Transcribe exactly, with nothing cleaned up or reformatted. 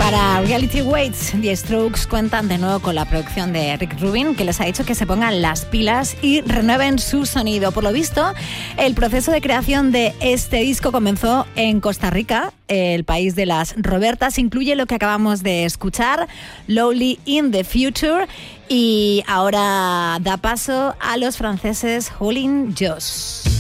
Para Reality Waits, The Strokes cuentan de nuevo con la producción de Rick Rubin, que les ha dicho que se pongan las pilas y renueven su sonido. Por lo visto, el proceso de creación de este disco comenzó en Costa Rica, el país de las Robertas. Incluye lo que acabamos de escuchar, Lonely in the Future, y ahora da paso a los franceses Holin Joss.